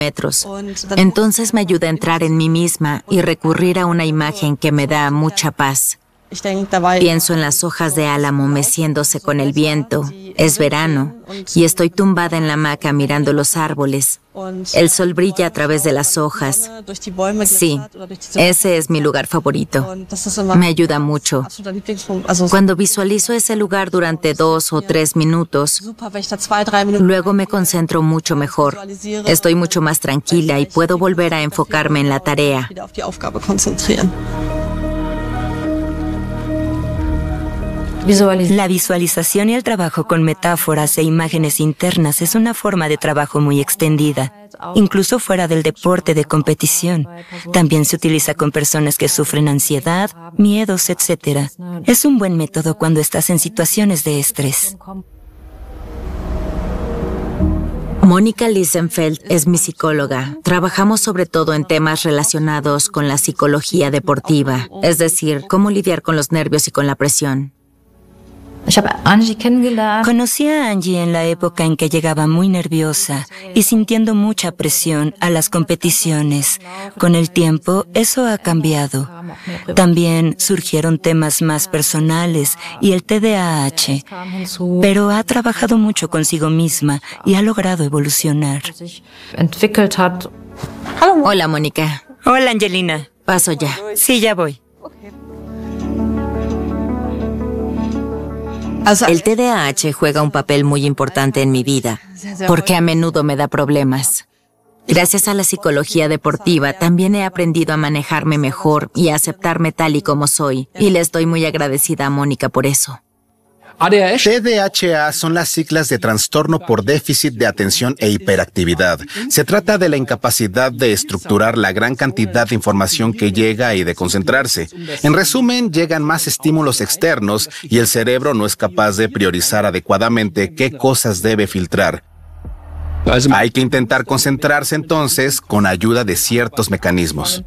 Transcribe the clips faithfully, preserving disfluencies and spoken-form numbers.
metros. Entonces me ayuda a entrar en mí misma y recurrir a una imagen que me da mucha paz. Pienso en las hojas de álamo meciéndose con el viento. Es verano y estoy tumbada en la hamaca mirando los árboles. El sol brilla a través de las hojas. Sí, ese es mi lugar favorito. Me ayuda mucho. Cuando visualizo ese lugar durante dos o tres minutos, luego me concentro mucho mejor. Estoy mucho más tranquila y puedo volver a enfocarme en la tarea. La visualización y el trabajo con metáforas e imágenes internas es una forma de trabajo muy extendida, incluso fuera del deporte de competición. También se utiliza con personas que sufren ansiedad, miedos, etcétera. Es un buen método cuando estás en situaciones de estrés. Mónica Liesenfeld es mi psicóloga. Trabajamos sobre todo en temas relacionados con la psicología deportiva, es decir, cómo lidiar con los nervios y con la presión. Conocí a Angie en la época en que llegaba muy nerviosa y sintiendo mucha presión a las competiciones. Con el tiempo, eso ha cambiado. También surgieron temas más personales y el T D A H, pero ha trabajado mucho consigo misma y ha logrado evolucionar. Hola, Mónica. Hola, Angelina. Paso ya. Sí, ya voy. El T D A H juega un papel muy importante en mi vida, porque a menudo me da problemas. Gracias a la psicología deportiva, también he aprendido a manejarme mejor y a aceptarme tal y como soy, y le estoy muy agradecida a Mónica por eso. T D A H A son las siglas de trastorno por déficit de atención e hiperactividad. Se trata de la incapacidad de estructurar la gran cantidad de información que llega y de concentrarse. En resumen, llegan más estímulos externos y el cerebro no es capaz de priorizar adecuadamente qué cosas debe filtrar. Hay que intentar concentrarse entonces con ayuda de ciertos mecanismos.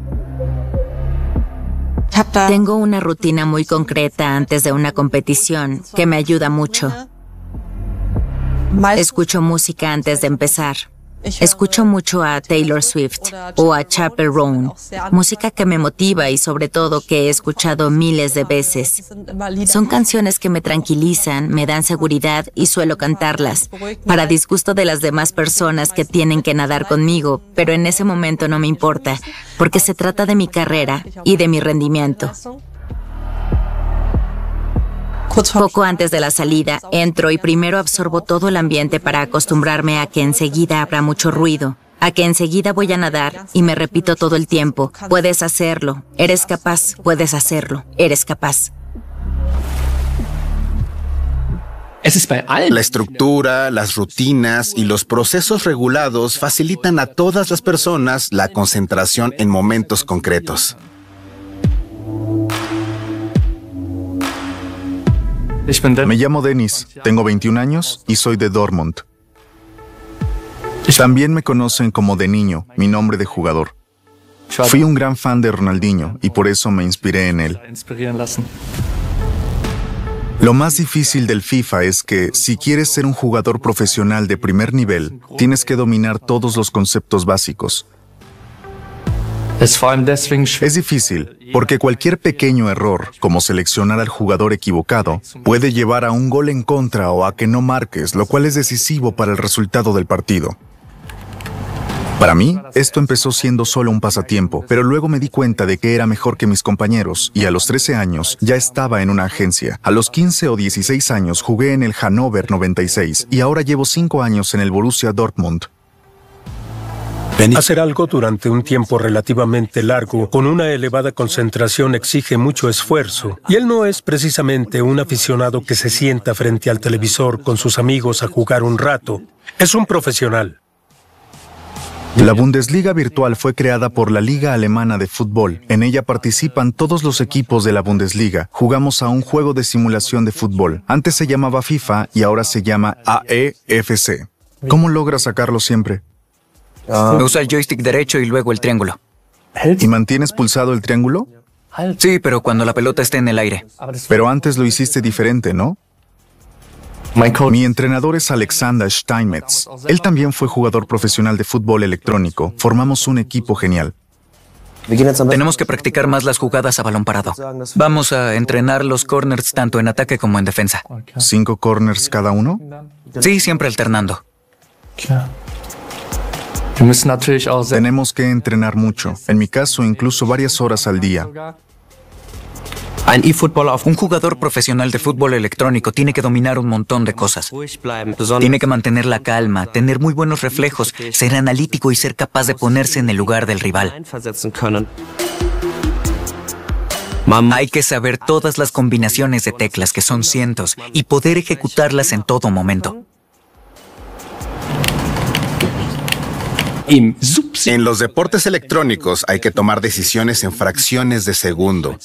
Tengo una rutina muy concreta antes de una competición que me ayuda mucho. Escucho música antes de empezar. Escucho mucho a Taylor Swift o a Chappell Roan, música que me motiva y sobre todo que he escuchado miles de veces. Son canciones que me tranquilizan, me dan seguridad y suelo cantarlas, para disgusto de las demás personas que tienen que nadar conmigo, pero en ese momento no me importa, porque se trata de mi carrera y de mi rendimiento. Poco antes de la salida, entro y primero absorbo todo el ambiente para acostumbrarme a que enseguida habrá mucho ruido, a que enseguida voy a nadar y me repito todo el tiempo, puedes hacerlo, eres capaz, puedes hacerlo, eres capaz. La estructura, las rutinas y los procesos regulados facilitan a todas las personas la concentración en momentos concretos. Me llamo Dennis, tengo veintiún años y soy de Dortmund. También me conocen como de niño, mi nombre de jugador. Fui un gran fan de Ronaldinho y por eso me inspiré en él. Lo más difícil del FIFA es que, si quieres ser un jugador profesional de primer nivel, tienes que dominar todos los conceptos básicos. Es difícil, porque cualquier pequeño error, como seleccionar al jugador equivocado, puede llevar a un gol en contra o a que no marques, lo cual es decisivo para el resultado del partido. Para mí, esto empezó siendo solo un pasatiempo, pero luego me di cuenta de que era mejor que mis compañeros, y a los trece años ya estaba en una agencia. A los quince o dieciséis años jugué en el Hannover noventa y seis, y ahora llevo cinco años en el Borussia Dortmund. Hacer algo durante un tiempo relativamente largo, con una elevada concentración, exige mucho esfuerzo. Y él no es precisamente un aficionado que se sienta frente al televisor con sus amigos a jugar un rato. Es un profesional. La Bundesliga virtual fue creada por la Liga Alemana de Fútbol. En ella participan todos los equipos de la Bundesliga. Jugamos a un juego de simulación de fútbol. Antes se llamaba FIFA y ahora se llama A E F C. ¿Cómo logras sacarlo siempre? Usa el joystick derecho y luego el triángulo. ¿Y mantienes pulsado el triángulo? Sí, pero cuando la pelota esté en el aire. Pero antes lo hiciste diferente, ¿no? Mi entrenador es Alexander Steinmetz. Él también fue jugador profesional de fútbol electrónico. Formamos un equipo genial. Tenemos que practicar más las jugadas a balón parado. Vamos a entrenar los corners tanto en ataque como en defensa. ¿Cinco corners cada uno? Sí, siempre alternando. Tenemos que entrenar mucho. En mi caso, incluso varias horas al día. Un jugador profesional de fútbol electrónico tiene que dominar un montón de cosas. Tiene que mantener la calma, tener muy buenos reflejos, ser analítico y ser capaz de ponerse en el lugar del rival. Hay que saber todas las combinaciones de teclas, que son cientos, y poder ejecutarlas en todo momento. En los deportes electrónicos hay que tomar decisiones en fracciones de segundo.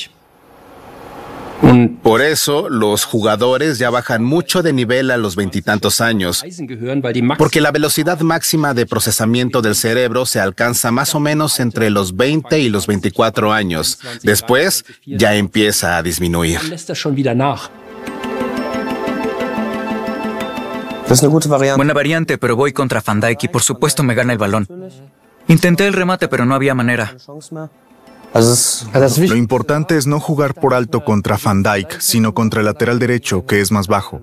Por eso, los jugadores ya bajan mucho de nivel a los veintitantos años, porque la velocidad máxima de procesamiento del cerebro se alcanza más o menos entre los veinte y los veinticuatro años. Después, ya empieza a disminuir. Buena variante, pero voy contra Van Dijk y por supuesto me gana el balón. Intenté el remate, pero no había manera. Lo importante es no jugar por alto contra Van Dijk, sino contra el lateral derecho, que es más bajo.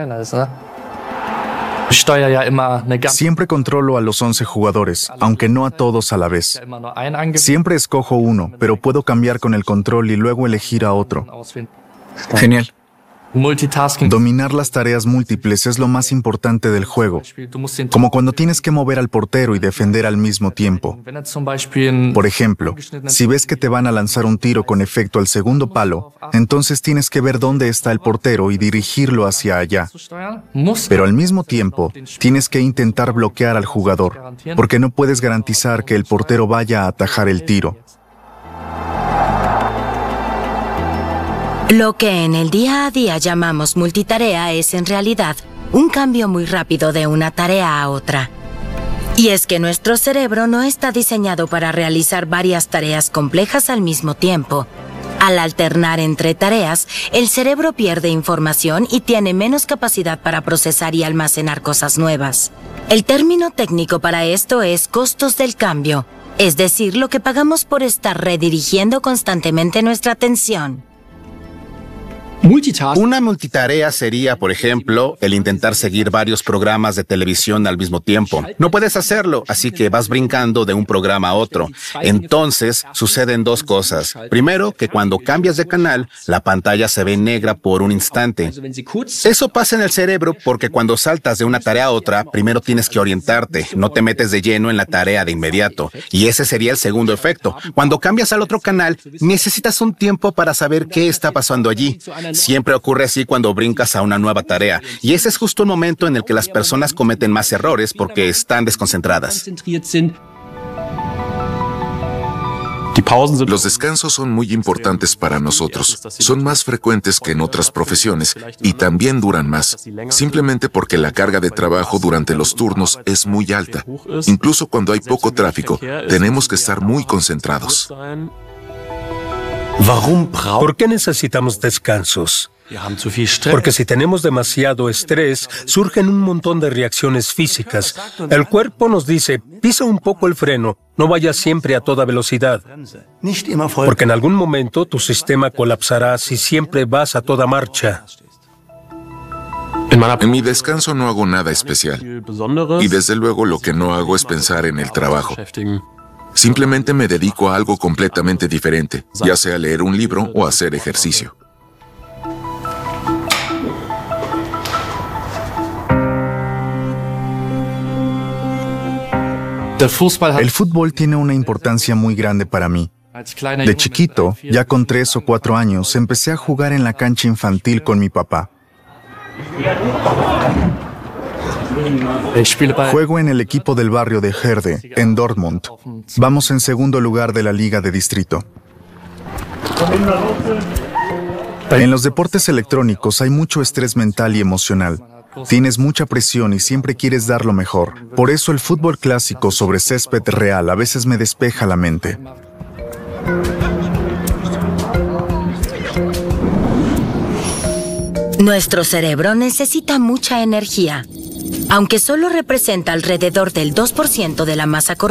Siempre controlo a los once jugadores, aunque no a todos a la vez. Siempre escojo uno, pero puedo cambiar con el control y luego elegir a otro. Genial. Dominar las tareas múltiples es lo más importante del juego, como cuando tienes que mover al portero y defender al mismo tiempo. Por ejemplo, si ves que te van a lanzar un tiro con efecto al segundo palo, entonces tienes que ver dónde está el portero y dirigirlo hacia allá. Pero al mismo tiempo, tienes que intentar bloquear al jugador, porque no puedes garantizar que el portero vaya a atajar el tiro. Lo que en el día a día llamamos multitarea es en realidad un cambio muy rápido de una tarea a otra. Y es que nuestro cerebro no está diseñado para realizar varias tareas complejas al mismo tiempo. Al alternar entre tareas, el cerebro pierde información y tiene menos capacidad para procesar y almacenar cosas nuevas. El término técnico para esto es costos del cambio, es decir, lo que pagamos por estar redirigiendo constantemente nuestra atención. Una multitarea sería, por ejemplo, el intentar seguir varios programas de televisión al mismo tiempo. No puedes hacerlo, así que vas brincando de un programa a otro. Entonces, suceden dos cosas. Primero, que cuando cambias de canal, la pantalla se ve negra por un instante. Eso pasa en el cerebro porque cuando saltas de una tarea a otra, primero tienes que orientarte, no te metes de lleno en la tarea de inmediato. Y ese sería el segundo efecto. Cuando cambias al otro canal, necesitas un tiempo para saber qué está pasando allí. Siempre ocurre así cuando brincas a una nueva tarea, y ese es justo el momento en el que las personas cometen más errores porque están desconcentradas. Los descansos son muy importantes para nosotros. Son más frecuentes que en otras profesiones y también duran más, simplemente porque la carga de trabajo durante los turnos es muy alta. Incluso cuando hay poco tráfico, tenemos que estar muy concentrados. ¿Por qué necesitamos descansos? Porque si tenemos demasiado estrés, surgen un montón de reacciones físicas. El cuerpo nos dice, pisa un poco el freno, no vayas siempre a toda velocidad. Porque en algún momento tu sistema colapsará si siempre vas a toda marcha. En mi descanso no hago nada especial. Y desde luego lo que no hago es pensar en el trabajo. Simplemente me dedico a algo completamente diferente, ya sea leer un libro o hacer ejercicio. El fútbol tiene una importancia muy grande para mí. De chiquito, ya con tres o cuatro años, empecé a jugar en la cancha infantil con mi papá. Juego en el equipo del barrio de Herde, en Dortmund. Vamos en segundo lugar de la liga de distrito. En los deportes electrónicos hay mucho estrés mental y emocional. Tienes mucha presión y siempre quieres dar lo mejor. Por eso el fútbol clásico sobre césped real a veces me despeja la mente. Nuestro cerebro necesita mucha energía. Aunque solo representa alrededor del dos por ciento de la masa corporal,